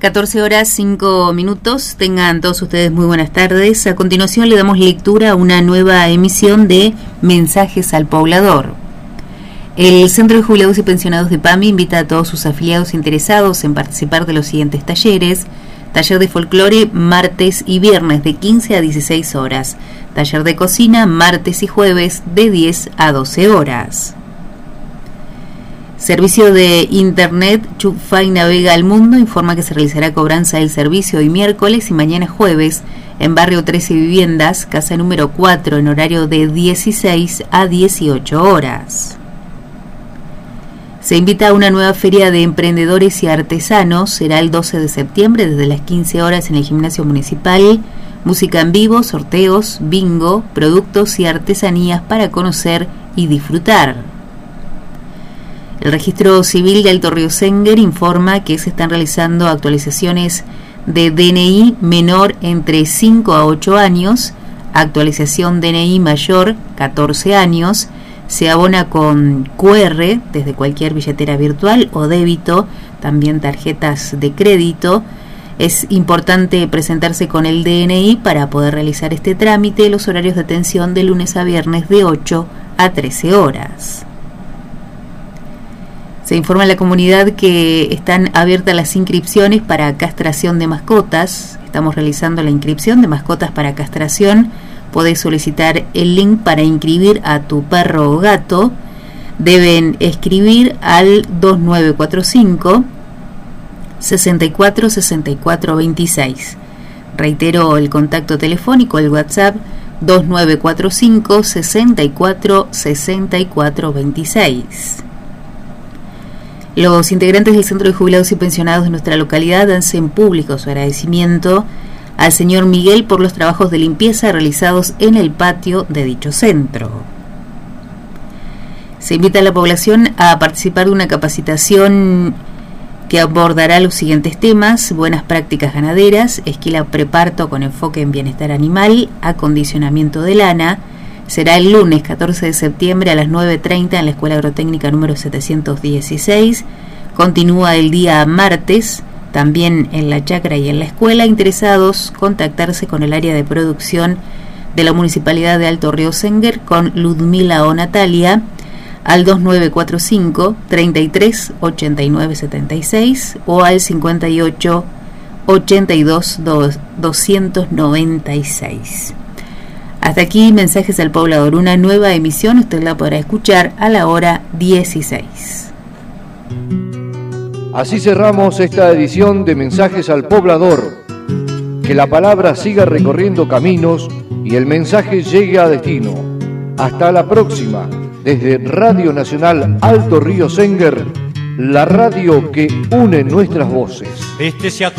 14:05. Tengan todos ustedes muy buenas tardes. A continuación le damos lectura a una nueva emisión de Mensajes al Poblador. El Centro de Jubilados y Pensionados de PAMI invita a todos sus afiliados interesados en participar de los siguientes talleres. Taller de folclore martes y viernes de 15 a 16 horas. Taller de cocina martes y jueves de 10 a 12 horas. Servicio de Internet Chupfai Navega al Mundo informa que se realizará cobranza del servicio hoy miércoles y mañana jueves en Barrio 13 Viviendas, casa número 4, en horario de 16 a 18 horas. Se invita a una nueva feria de emprendedores y artesanos, será el 12 de septiembre desde las 15 horas en el gimnasio municipal. Música en vivo, sorteos, bingo, productos y artesanías para conocer y disfrutar. El Registro Civil de Alto Río Senguer informa que se están realizando actualizaciones de DNI menor entre 5 a 8 años, actualización DNI mayor 14 años, se abona con QR desde cualquier billetera virtual o débito, también tarjetas de crédito. Es importante presentarse con el DNI para poder realizar este trámite. Los horarios de atención de lunes a viernes de 8 a 13 horas. Se informa a la comunidad que están abiertas las inscripciones para castración de mascotas. Estamos realizando la inscripción de mascotas para castración. Podés solicitar el link para inscribir a tu perro o gato. Deben escribir al 2945 64 64 26. Reitero el contacto telefónico, el WhatsApp 2945 64 64 26. Los integrantes del Centro de Jubilados y Pensionados de nuestra localidad hacen público su agradecimiento al señor Miguel por los trabajos de limpieza realizados en el patio de dicho centro. Se invita a la población a participar de una capacitación que abordará los siguientes temas: buenas prácticas ganaderas, esquila preparto con enfoque en bienestar animal, acondicionamiento de lana. Será el lunes 14 de septiembre a las 9:30 en la Escuela Agrotécnica número 716. Continúa el día martes, también en la chacra y en la escuela. Interesados, contactarse con el área de producción de la Municipalidad de Alto Río Senguer con Ludmila o Natalia al 2945 33 89 76 o al 58 82 296. Hasta aquí Mensajes al Poblador, una nueva emisión, usted la podrá escuchar a la hora 16. Así cerramos esta edición de Mensajes al Poblador. Que la palabra siga recorriendo caminos y el mensaje llegue a destino. Hasta la próxima, desde Radio Nacional Alto Río Senguer, la radio que une nuestras voces.